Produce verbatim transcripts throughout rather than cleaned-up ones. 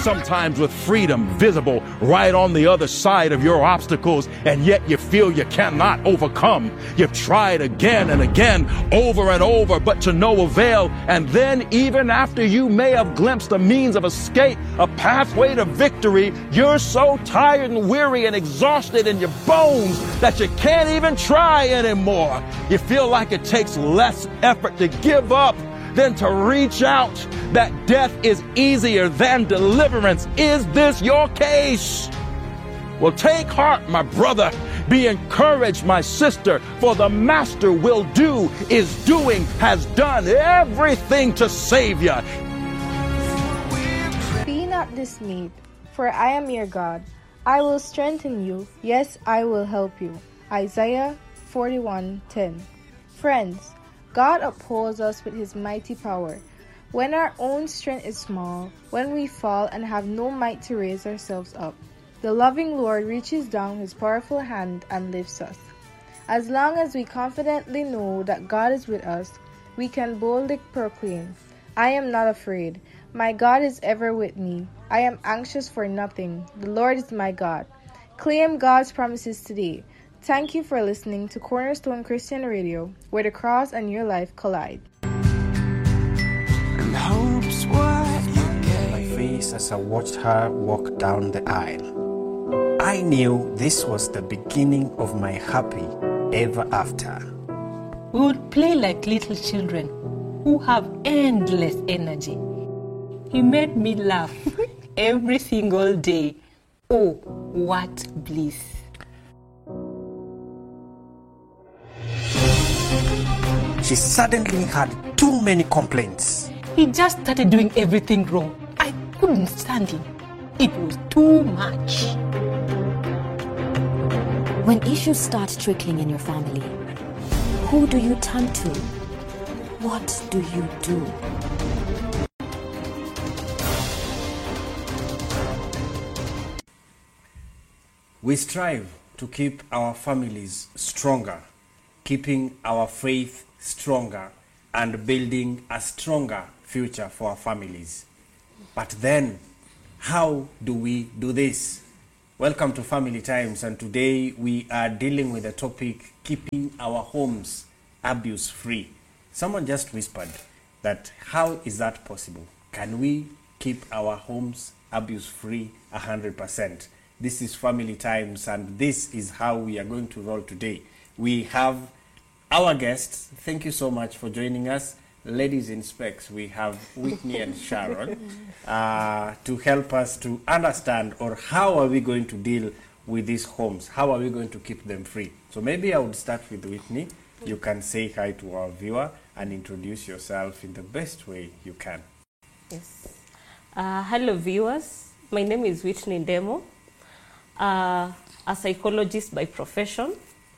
sometimes with freedom visible right on the other side of your obstacles, and yet you feel you cannot overcome. You've tried again and again, over and over, but to no avail. And then, even after you may have glimpsed a means of escape, a pathway to victory, you're so tired and weary and exhausted in your bones that you can't even try anymore. You feel like it takes less effort to give up than to reach out, that death is easier than deliverance. Is this your case? Well, take heart, my brother. Be encouraged, my sister, for the Master will do, is doing, has done everything to save you. Be not dismayed, for I am your God. I will strengthen you. Yes, I will help you. Isaiah forty-one ten. Friends, God upholds us with his mighty power. When our own strength is small, when we fall and have no might to raise ourselves up, the loving Lord reaches down his powerful hand and lifts us. As long as we confidently know that God is with us, we can boldly proclaim, I am not afraid. My God is ever with me. I am anxious for nothing. The Lord is my God. Claim God's promises today. Thank you for listening to Cornerstone Christian Radio, where the cross and your life collide. And hope's what you gave. My face as I watched her walk down the aisle. I knew this was the beginning of my happy ever after. We would play like little children who have endless energy. He made me laugh every single day. Oh, what bliss. She suddenly had too many complaints. He just started doing everything wrong. I couldn't stand him. It was too much. When issues start trickling in your family, who do you turn to? What do you do? We strive to keep our families stronger, keeping our faith stronger, and building a stronger future for our families. But then, how do we do this? Welcome to Family Times, and today we are dealing with the topic, keeping our homes abuse-free. Someone just whispered that, how is that possible? Can we keep our homes abuse-free one hundred percent? This is Family Times, and this is how we are going to roll today. We have our guests. Thank you so much for joining us. Ladies in specs, we have Whitney and Sharon uh, to help us to understand, or how are we going to deal with these homes? How are we going to keep them free? So maybe I would start with Whitney. You can say hi to our viewer and introduce yourself in the best way you can. Yes. Uh, hello viewers. My name is Whitney Ndemo. Uh, a psychologist by profession.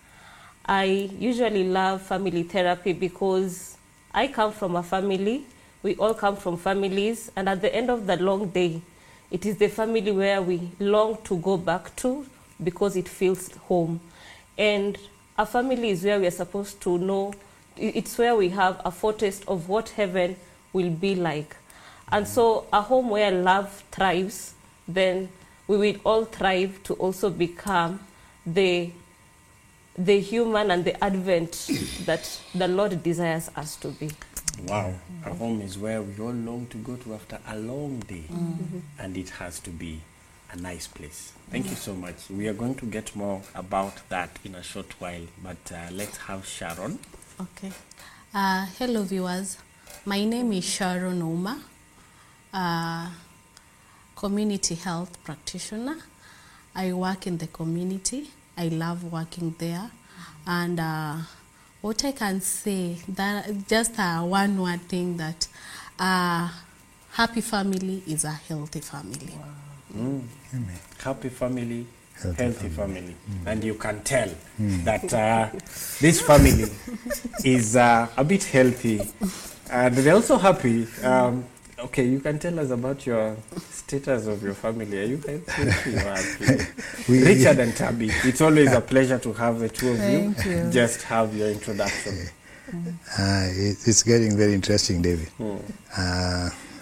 I usually love family therapy because I come from a family. We all come from families, and at the end of the long day, it is the family where we long to go back to because it feels home. And a family is where we are supposed to know, it's where we have a foretaste of what heaven will be like. And so a home where love thrives, then we will all thrive to also become the the human and the advent that the Lord desires us to be. Wow. A home is where we all long to go to after a long day. Mm-hmm. And it has to be a nice place. Thank mm-hmm. you so much. We are going to get more about that in a short while, but uh, let's have Sharon. Okay. Uh, hello, viewers. My name is Sharon Ouma, uh, community health practitioner. I work in the community. I love working there, and uh, what I can say, that just a one word thing, that uh, happy family is a healthy family. Wow. Mm. Amen. Happy family, healthy, healthy family, family. Mm. And you can tell mm. that uh, this family is uh, a bit healthy, and they're also happy. Um, Okay, you can tell us about your status of your family. Are you healthy? You are happy? We, Richard and Tabby, it's always a pleasure to have the two of Thank you. you. Just have your introduction. Uh, it, it's getting very interesting, David. Hmm. Uh,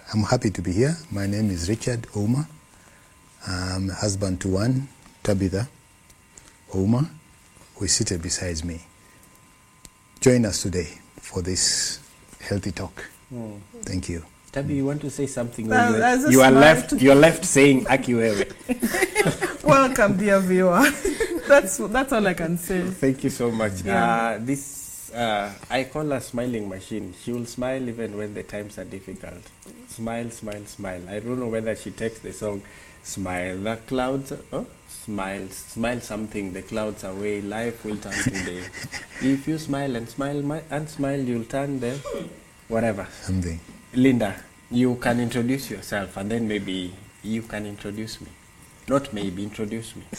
I'm happy to be here. My name is Richard Ouma. I'm husband to one, Tabitha Ouma, who is seated beside me. Join us today for this healthy talk. Mm. Thank you. Tabi, you want to say something? Well, you, as a you are smart- left. You are left saying Akiwewe. Welcome, dear viewer. That's that's all I can say. Thank you so much. Yeah. Uh, this uh, I call her smiling machine. She will smile even when the times are difficult. Smile, smile, smile. I don't know whether she takes the song "Smile the clouds." Oh, smile, smile something. The clouds away. Life will turn today. If you smile and smile my, and smile, you'll turn the whatever. Something. Linda, you can introduce yourself, and then maybe you can introduce me. Not maybe, introduce me.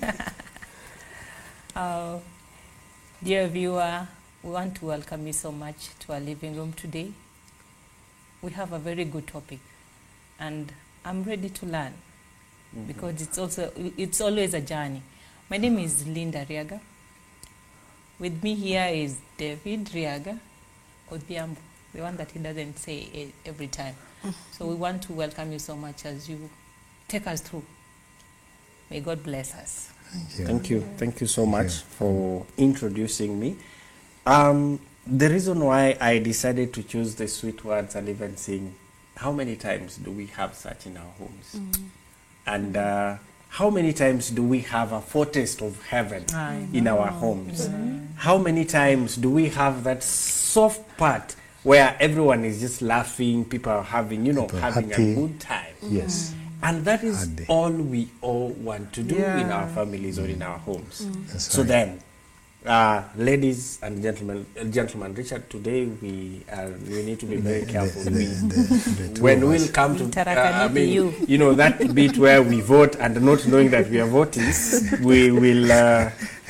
Uh, dear viewer, we want to welcome you so much to our living room today. We have a very good topic, and I'm ready to learn mm-hmm. because it's also it's always a journey. My name is Linda Riaga. With me here is David Riaga Odhiambo, the one that he doesn't say every time. So we want to welcome you so much as you take us through. May God bless us. Thank you. Thank you. Thank you so Thank much you. for introducing me. Um, the reason why I decided to choose the sweet words and even sing, how many times do we have such in our homes? Mm. And uh, how many times do we have a foretaste of heaven in our homes? Mm. How many times do we have that soft part where everyone is just laughing, people are having, you know, People having happy. a good time? Yes. And that is Hardly. all we all want to do Yeah. in our families or in our homes. That's So right. then, uh, ladies and gentlemen, uh, gentlemen, Richard, today we uh, we need to be very The- careful. the- we, the- the two when of we'll us. come to, uh, I Interact mean, you. you know, that bit where we vote and not knowing that we are voting, we will, uh,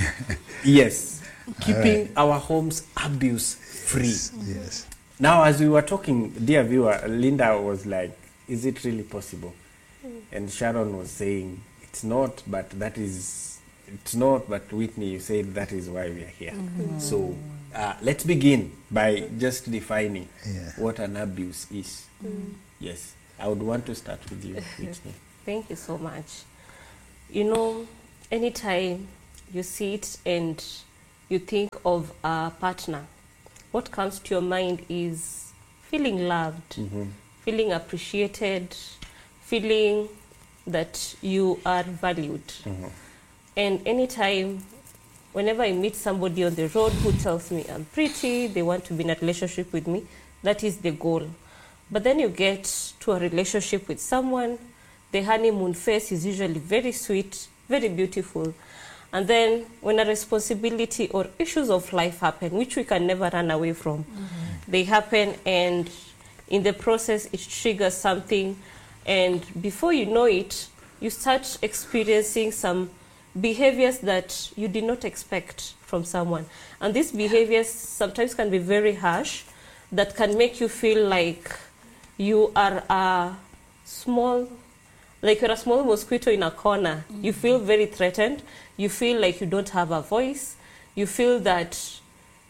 yes, keeping our homes abuse free. Yes. Now, as we were talking, dear viewer, Linda was like, is it really possible? And Sharon was saying, it's not, but that is, it's not, but Whitney, you said that is why we are here. Mm-hmm. So uh, let's begin by just defining Yeah. what an abuse is. Mm. Yes, I would want to start with you, Whitney. Thank you so much. You know, anytime you sit and you think of a partner, what comes to your mind is feeling loved, Mm-hmm. feeling appreciated, feeling that you are valued. Mm-hmm. And anytime, whenever I meet somebody on the road who tells me I'm pretty, they want to be in a relationship with me, that is the goal. But then you get to a relationship with someone, the honeymoon phase is usually very sweet, very beautiful. And then when a responsibility or issues of life happen, which we can never run away from, mm-hmm. they happen, and in the process it triggers something, and before you know it, you start experiencing some behaviors that you did not expect from someone. And these behaviors sometimes can be very harsh, that can make you feel like you are a small, like you're a small mosquito in a corner. Mm-hmm. You feel very threatened. You feel like you don't have a voice. You feel that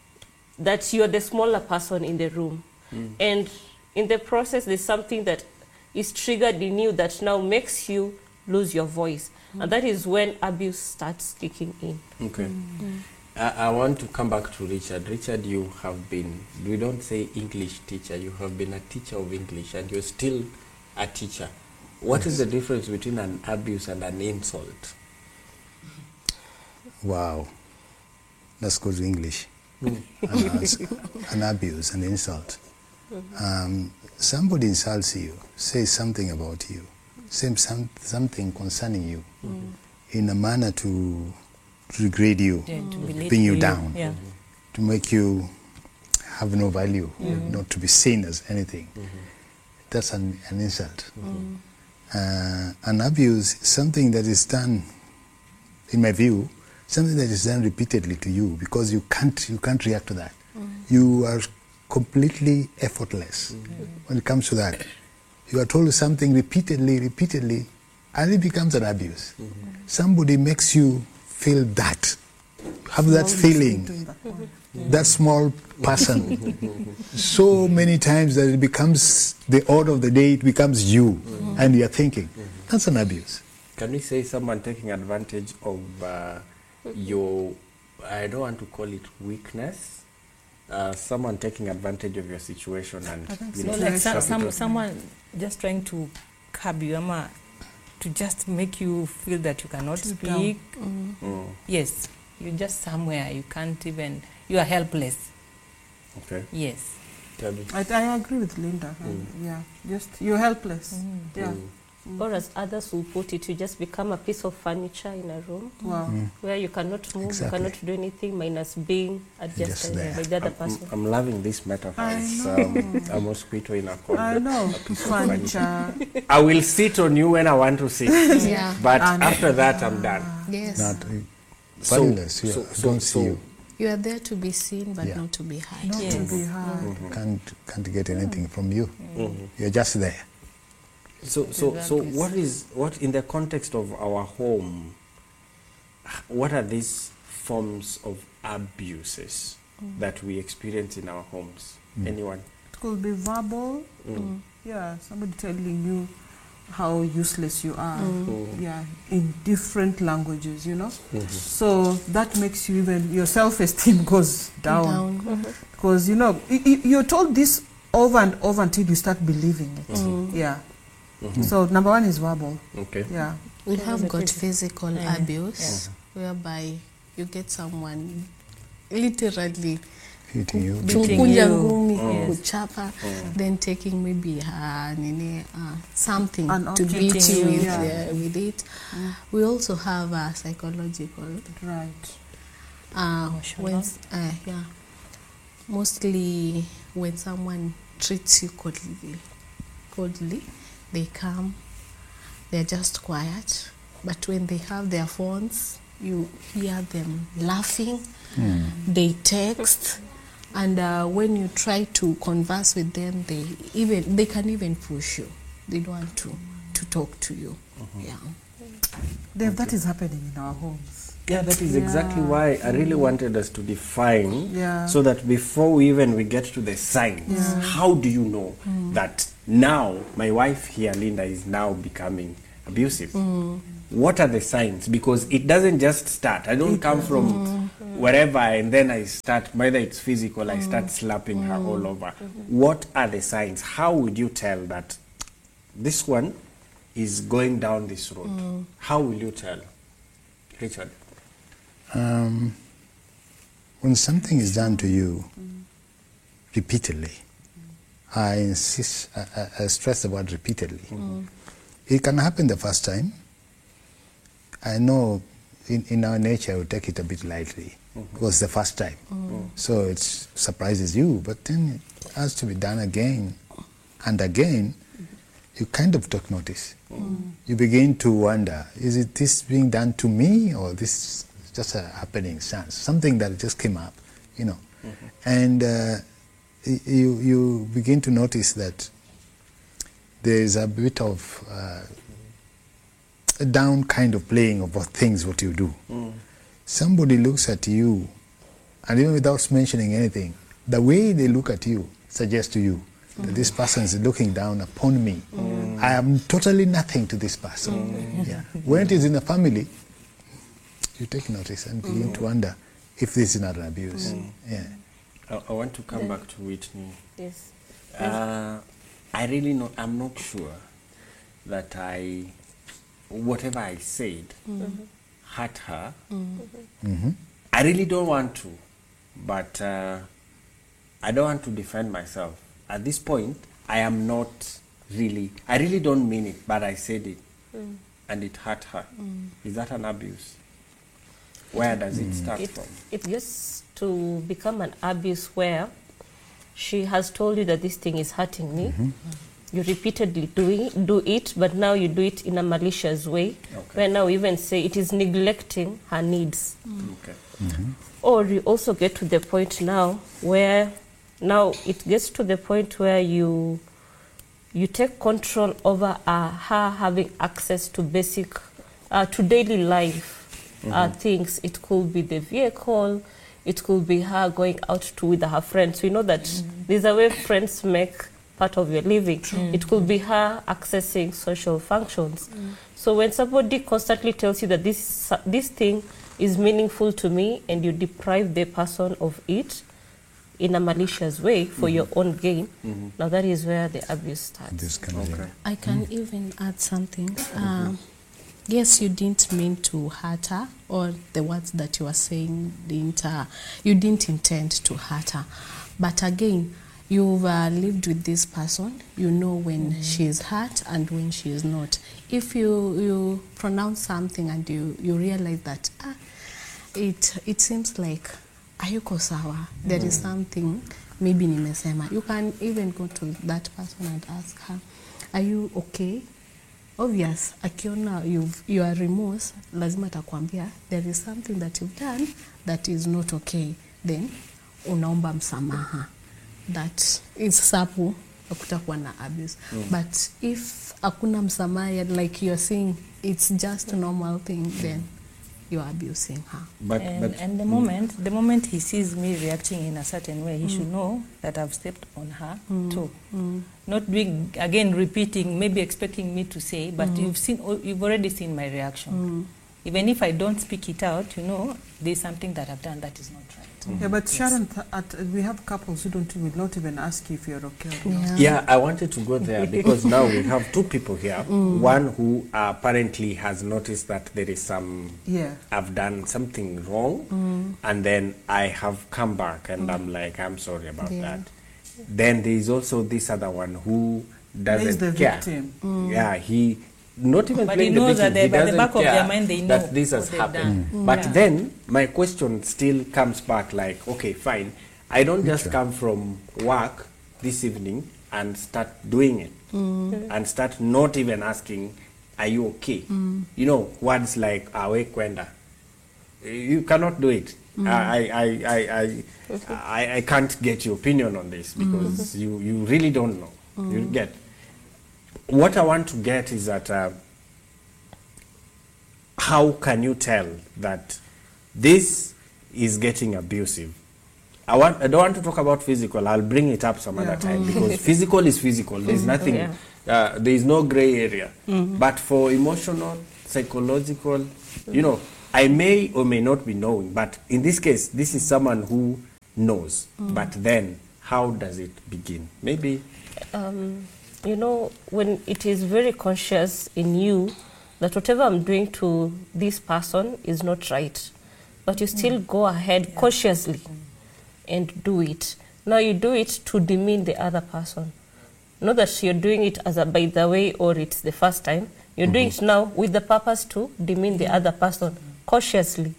that you're the smaller person in the room. Mm. And in the process, there's something that is triggered in you that now makes you lose your voice. Mm. And that is when abuse starts kicking in. Okay. Mm. I, I want to come back to Richard. Richard, you have been, we don't say English teacher, you have been a teacher of English, and you're still a teacher. What yes. is the difference between an abuse and an insult? Wow. Let's go to English. Mm. uh, an abuse, an insult. Mm-hmm. Um, somebody insults you, says something about you, says some, something concerning you, mm-hmm. in a manner to, to degrade you, yeah, to bring you, you down, yeah. mm-hmm. to make you have no value, mm-hmm. not to be seen as anything. Mm-hmm. That's an, an insult. Mm-hmm. Uh, an abuse is something that is done, in my view, something that is done repeatedly to you, because you can't you can't react to that. Mm-hmm. You are completely effortless mm-hmm. when it comes to that. You are told something repeatedly, repeatedly, and it becomes an abuse. Mm-hmm. Somebody makes you feel that, have that feeling. Mm-hmm. that small person so many times that it becomes the order of the day, it becomes you, mm-hmm. and you're thinking. Mm-hmm. That's an abuse. Can we say someone taking advantage of uh, your, I don't want to call it weakness, uh, someone taking advantage of your situation and, you so know, like some, some, capital. someone just trying to curb you, ama, to just make you feel that you cannot Sit speak. Mm. Mm. Yes, you're just somewhere, you can't even, you are helpless. Okay. Yes. Tell me. I, I agree with Linda. Mm. Yeah, just you're helpless. Mm. Yeah. Mm. Or as others will put it, you just become a piece of furniture in a room Wow. Mm. where you cannot move, Exactly. you cannot do anything minus being adjusted there. by the other I'm, person. I'm loving this metaphor. I It's know. um, a mosquito in a corner. I know. A piece of furniture. Furniture. I will sit on you when I want to sit, Yeah. but And- after that I'm done. Yes. Not uh, So- valueless. You so- don't so- see so- you. You are there to be seen, but Yeah. not to be heard. Not Yes. to be hard. Mhm. Can't can't get anything from you. Mhm. You're just there. So, so, so, Exactly. what is what in the context of our home? What are these forms of abuses that we experience in our homes? Mm. Anyone? It could be verbal. Mm. Yeah, somebody telling you how useless you are. Mm. Yeah, in different languages, you know. Mhm. So that makes you even your self-esteem goes down Down. because you know y- y- you're told this over and over until you start believing it. Mm. Yeah. Mhm. So number one is verbal. Okay. Yeah. We have got physical Yeah. abuse, whereby you get someone literally Hitting you. Beating kukunja you. ngumi, Mm. kuchapa, Mm. then taking maybe uh, nini, uh, something An to object. beat you Beating you, with, yeah. uh, with it. We also have uh, psychological, Right. uh, Emotional. when, s- uh, yeah, mostly when someone treats you coldly, coldly, they come, they're just quiet, but when they have their phones, you hear them laughing, Mm. they text, and uh, when you try to converse with them, they even they can even push you. They don't want to to talk to you. Yeah. Dave, that is happening in our homes. Yeah, that is exactly Yeah. why I really wanted us to define, Yeah. so that before we even we get to the signs, Yeah. how do you know that now my wife here, Linda, is now becoming abusive? What are the signs? Because it doesn't just start. I don't come from wherever and then I start, whether it's physical, I start slapping her all over. What are the signs? How would you tell that this one is going down this road? How will you tell? Richard? Um, when something is done to you repeatedly, I insist, I, I, I stress the word repeatedly. It can happen the first time. I know in, in our nature we take it a bit lightly because it's the first time. So it surprises you, but then it has to be done again and again. You kind of take notice. You begin to wonder, is it this being done to me or this is just a happening chance? Something that just came up, you know. And uh, y- you, you begin to notice that there is a bit of uh, a down kind of playing of what things, what you do. Somebody looks at you, and even without mentioning anything, the way they look at you suggests to you that this person is looking down upon me. I am totally nothing to this person. Yeah. When it is in a family, you take notice and begin to wonder if this is not an abuse. Yeah. I, I want to come back to Whitney. Yes. Uh, I really know, I'm not sure that I, whatever I said, hurt her. Mm-hmm. I really don't want to, but uh, I don't want to defend myself. At this point, I am not really, I really don't mean it, but I said it, and it hurt her. Is that an abuse? Where does it start It, from? it gets to become an abuse where she has told you that this thing is hurting me. You repeatedly do it, do it, but now you do it in a malicious way, Okay. where now you even say it is neglecting her needs. Okay. Or you also get to the point now where now it gets to the point where you you take control over uh, her having access to basic, uh, to daily life uh, things. It could be the vehicle, It could be her going out to with her friends. We know that mm-hmm. there's a way friends make part of your living. Mm-hmm. It could be her accessing social functions. Mm-hmm. So when somebody constantly tells you that this this thing is meaningful to me and you deprive the person of it in a malicious way for mm-hmm. your own gain, mm-hmm. now that is where the abuse starts. Okay. I can mm-hmm. even add something. Um, yes, you didn't mean to hurt her, or the words that you were saying didn't, uh, you didn't intend to hurt her. But again, you've uh, lived with this person, you know when mm-hmm. she is hurt and when she is not. If you, you pronounce something and you, you realize that ah, it, it seems like ayuko sawa, there mm. is something, maybe nimesema, you can even go to that person and ask her, are you okay? Obvious, akiona you've, you are remorse, lazima takwambia, there is something that you've done that is not okay. Then, unaomba msamaha. That is sapu, hakutakuwa na abuse. Mm. But if hakuna msamaha, like you're saying, it's just a normal thing, then you are abusing her. But, and, but, and the mm. moment, the moment he sees me reacting in a certain way, he mm. should know that I've stepped on her mm. too. Mm. Not doing again, repeating, maybe expecting me to say, but mm. you've seen, you've already seen my reaction. Mm. Even if I don't speak it out, you know, there's something that I've done that is not right. Mm. Yeah, but yes. Sharon, th at, we have couples who don't will not even ask you if you're okay or not. Yeah. yeah, I wanted to go there because now we have two people here. Mm. One who uh, apparently has noticed that there is some, yeah. I've done something wrong, mm. and then I have come back and mm. I'm like, I'm sorry about yeah. that. Then there is also this other one who doesn't the care. Victim. Mm. Yeah, he not even but playing he knows the victim. That they, he by doesn't the back care of their mind, they know that this has happened. Mm. But yeah. then my question still comes back like, okay, fine. I don't just sure. come from work this evening and start doing it mm. and start not even asking, are you okay? Mm. You know, words like awe kwenda. You cannot do it. Mm. I, I, I, I, I, I can't get your opinion on this because mm. you, you really don't know. Mm. You get. What I want to get is that uh, how can you tell that this is getting abusive? I want. I don't want to talk about physical. I'll bring it up some yeah. other time because physical is physical. There's nothing. Yeah. Uh, there is no gray area. Mm-hmm. But for emotional, psychological, you know, I may or may not be knowing. But in this case, this is someone who knows. Mm. But then, how does it begin? Maybe. Um, You know, when it is very conscious in you that whatever I'm doing to this person is not right, but you still mm. go ahead yeah. cautiously and do it. Now you do it to demean the other person. Not that you're doing it as a by the way or it's the first time. You're mm-hmm. doing it now with the purpose to demean the other person cautiously.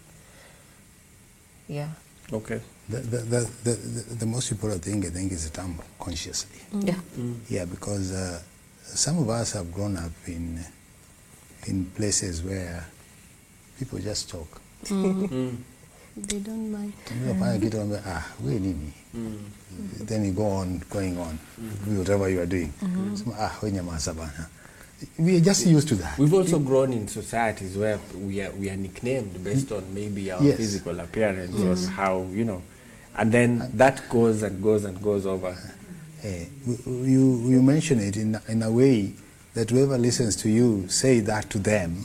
Yeah. Okay. The, the, the, the, the most important thing, I think, is the term consciously. Mm. Yeah. Mm. Yeah, because uh, some of us have grown up in in places where people just talk. Mm. Mm. They don't mind. Mm. Ah, we nini. Mm. Then you go on, going on, mm. whatever you are doing. Mm-hmm. So, ah, we nyama we are just used to that. We've also grown in societies where we are we are nicknamed based on maybe our yes. physical appearance mm. or how, you know. And then that goes and goes and goes over. Uh, you, you mention it in, in a way that whoever listens to you say that to them,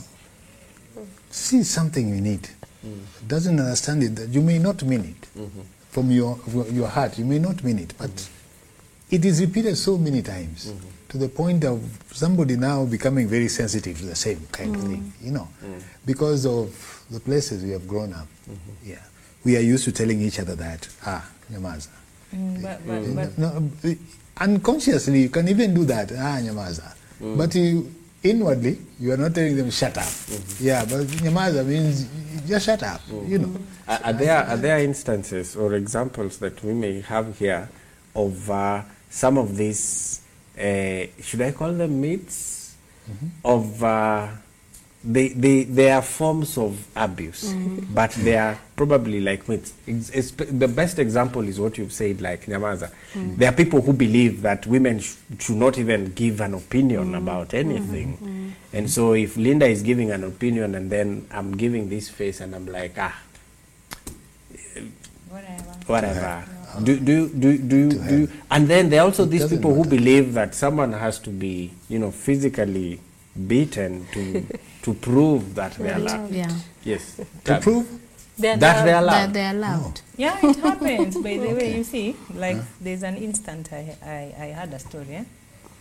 see something you need. Mm. Doesn't understand it, that you may not mean it. Mm-hmm. From your, your heart, you may not mean it. But mm-hmm. it is repeated so many times mm-hmm. to the point of somebody now becoming very sensitive to the same kind mm. of thing, you know, mm. because of the places we have grown up. Mm-hmm. Yeah. We are used to telling each other that, ah, nyamaza. Mm, but, but, but no, unconsciously, you can even do that, ah, nyamaza. Mm. But you, inwardly, you are not telling them, shut up. Mm-hmm. Yeah, but nyamaza means just shut up, mm. you know. Are, are, there, are there instances or examples that we may have here of uh, some of these, uh, should I call them myths, mm-hmm. of... Uh, They, they, they are forms of abuse, mm-hmm. but they are probably like myths. It's, it's, the best example is what you've said, like Nyamaza. Mm-hmm. There are people who believe that women sh should not even give an opinion mm-hmm. about anything. Mm-hmm. And so if Linda is giving an opinion and then I'm giving this face and I'm like, ah, whatever. Do, do, do, do, do, do, and then there are also It these doesn't people who matter. believe that someone has to be, you know, physically beaten to to prove that they are loved. Yeah. Yes. To prove They're that they are loved. That loved. they are loved. Yeah, it happens. By the way, you see, like there's an instant I, I, I had a story. Eh?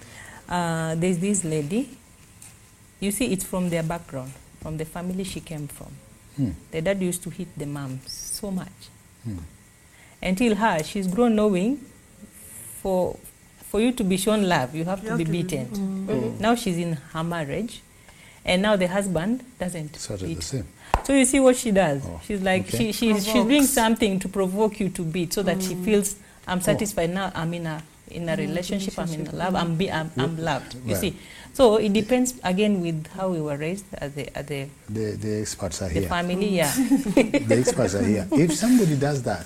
Uh, there's this lady. You see, it's from their background, from the family she came from. Hmm. The dad used to hit the mom so much. Hmm. Until her, she's grown knowing for for you to be shown love, you have You to have be to be beaten. beaten. Mhm. Now she's in her marriage, and now the husband doesn't sort of beat. the same. So you see what she does. Oh, She's like okay. she she's, she's doing something to provoke you to beat, so that she feels I'm satisfied now. I'm in a in a relationship. I'm in a love. I'm be I'm, I'm loved. You Right. see. So it depends again with how we were raised at the at the, The, the experts are the here. family. Yeah. The experts are here. If somebody does that,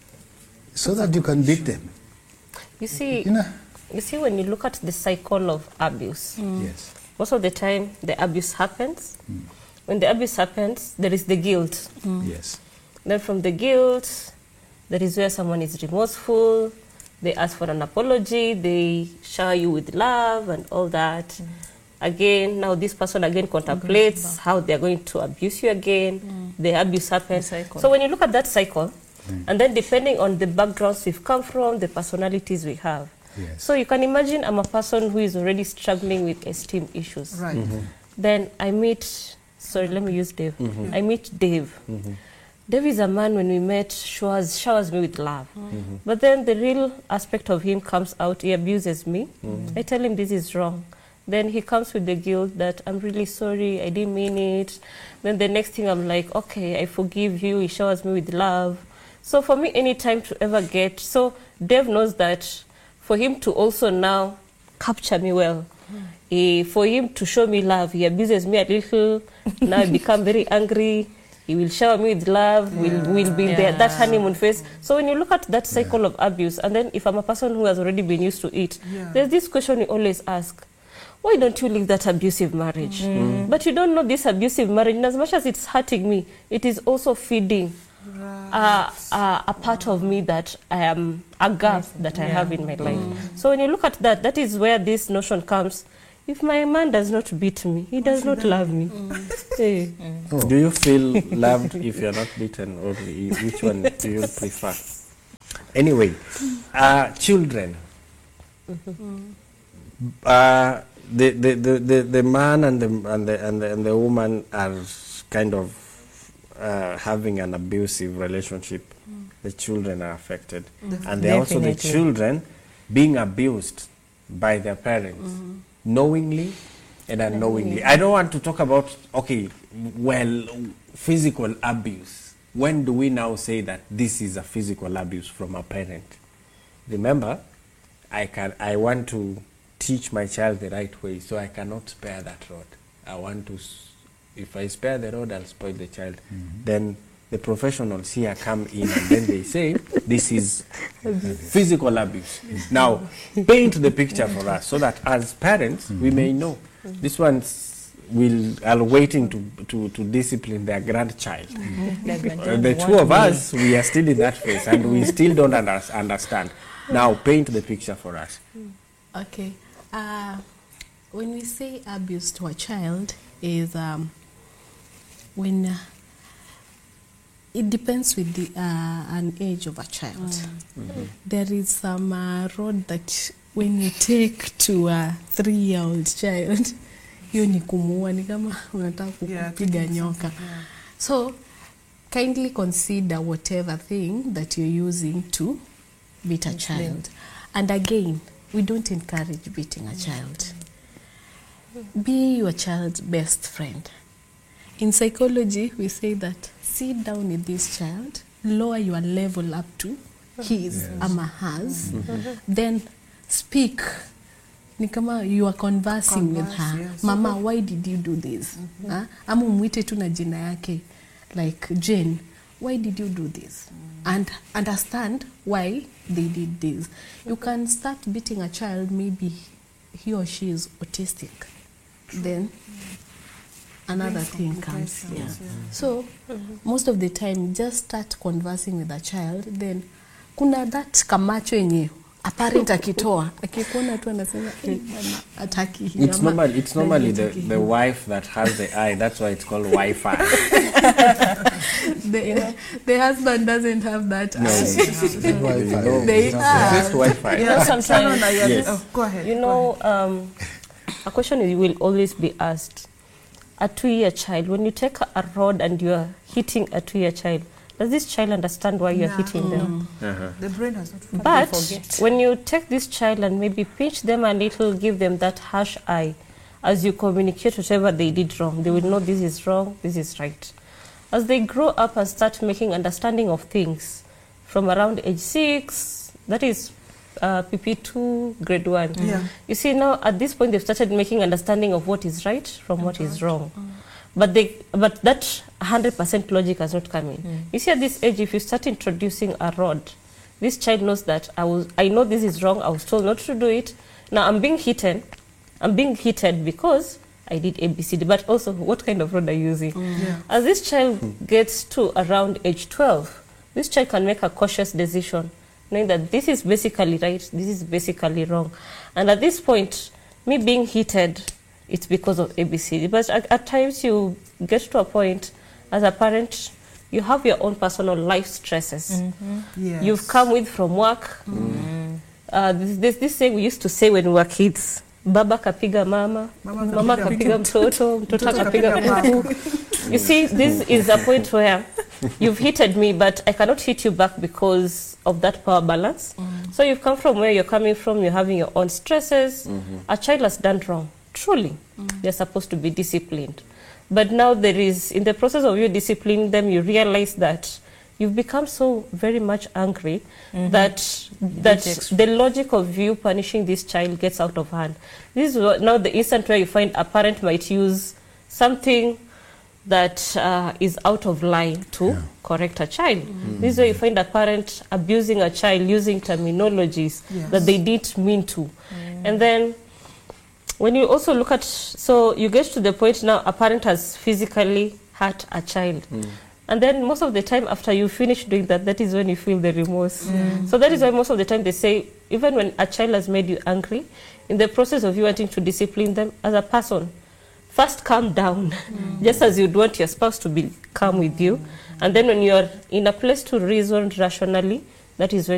so that you can beat them, You see, you know. you see, when you look at the cycle of abuse, Yes. most of the time the abuse happens. When the abuse happens, there is the guilt. Yes. Then from the guilt, that is where someone is remorseful. They ask for an apology. They shower you with love and all that. Again, now this person again contemplates how they are going to abuse you again. The abuse happens. cycle. So when you look at that cycle, and then depending on the backgrounds we've come from, the personalities we have. Yes. So you can imagine I'm a person who is already struggling with esteem issues. Right. Then I meet, sorry, let me use Dave. I meet Dave. Dave is a man, when we met, showers, showers me with love. But then the real aspect of him comes out. He abuses me. I tell him this is wrong. Then he comes with the guilt that I'm really sorry, I didn't mean it. Then the next thing I'm like, okay, I forgive you. He showers me with love. So for me, any time to ever get, so Dave knows that for him to also now capture me well, eh, for him to show me love, he abuses me a little. Now I become very angry. He will shower me with love. We'll, we'll be there, that honeymoon phase. So when you look at that cycle of abuse, and then if I'm a person who has already been used to it, Yeah. there's this question you always ask. Why don't you leave that abusive marriage? But you don't know this abusive marriage, and as much as it's hurting me, it is also feeding uh, uh, a part of me that I am, a gap that I have in my life. So when you look at that, that is where this notion comes. If my man does not beat me, he does not love me. Eh. Do you feel loved if you're not beaten, or i- which one do you prefer? Anyway, uh, children. Uh, the, the, the, the, the man and the, and, the, and, the, and the woman are kind of uh, having an abusive relationship. The children are affected. And they're also the Definitely. children being abused by their parents, knowingly and unknowingly. I don't want to talk about, okay, well, physical abuse. When do we now say that this is a physical abuse from a parent? Remember, I can. I want to teach my child the right way, so I cannot spare that road. I want to, s- if I spare the road, I'll spoil the child. Then the professionals here come in and then they say, this is physical abuse. Now, paint the picture for us so that as parents, we may know. These ones will are waiting to, to, to discipline their grandchild. Uh, the two of us, we are still in that phase and we still don't under, understand. Now, paint the picture for us. Okay. Uh, when we say abuse to a child, is um, when uh, it depends with the uh, an age of a child. There is some uh, road that when you take to a three-year-old child, hiyo ni kumuua, ni kama unataka Yeah, kupiga taking nyoka. something, yeah. So kindly consider whatever thing that you're using to beat a child. And again, we don't encourage beating a child. Be your child's best friend. In psychology, we say that sit down with this child, lower your level up to his ama hers, then speak. Ni kama you are conversing with Converse, her. yes. Mama, why did you do this? Ah, ama umwite tu na jina yake, like Jane, why did you do this? And understand why they did this. You can start beating a child, maybe he or she is autistic. Then another thing comes. Yeah. So most of the time, just start conversing with a child, then kuna that kamacho yenye apparent akitoa akikuona tu anasema eh, bana ataki hii. It's normal. It's normally the, the wife that has the eye. That's why it's called Wi-Fi. the, the husband doesn't have that. No, Wi-Fi. no, They it's are. just Wi-Fi. You know, sometimes, Yes. Oh, go ahead. you know, um, a question is, will always be asked. A two-year child, when you take a rod and you are hitting a two-year child, does this child understand why you are No. hitting them? Uh-huh. The brain has not formed. But forget. when you take this child and maybe pinch them a little, give them that harsh eye, as you communicate whatever they did wrong, they will know this is wrong, this is right. As they grow up and start making understanding of things from around age six, that is uh, P P two, grade one. Yeah. You see, now at this point they've started making understanding of what is right from what is wrong. But they, but that one hundred percent logic has not come in. Mm. You see, at this age, if you start introducing a rod, this child knows that I was, I know this is wrong. I was told not to do it. Now I'm being hitten. I'm being hitted because I did A B C D. But also, what kind of rod are you using? Yeah. As this child gets to around age twelve, this child can make a cautious decision, knowing that this is basically right, this is basically wrong. And at this point, me being hitted, it's because of A B C D. But at, at times you get to a point, as a parent, you have your own personal life stresses. Mm-hmm. Yes. You've come with from work. Mm. Uh, this, this, this thing we used to say when we were kids. Baba kapiga mama, Mama mama kapiga kapiga mtoto, mtoto Mtoto kapiga kapiga kuku. You see, this is a point where you've hitted me, but I cannot hit you back because of that power balance. Mm. So you've come from where you're coming from, you're having your own stresses. Mm-hmm. A child has done wrong. Truly, they're supposed to be disciplined. But now there is, in the process of you disciplining them, you realize that you've become so very much angry Mhm. that that Takes- the logic of you punishing this child gets out of hand. This is what, now the instant where you find a parent might use something that uh, is out of line to Yeah. correct a child. This is where you find a parent abusing a child using terminologies Yes. that they didn't mean to. And then when you also look at, so you get to the point now a parent has physically hurt a child. And then most of the time after you finish doing that, that is when you feel the remorse. So that is why most of the time they say, even when a child has made you angry, in the process of you wanting to discipline them as a person, first calm down, just as you'd want your spouse to be calm with you. And then when you're in a place to reason rationally, that is when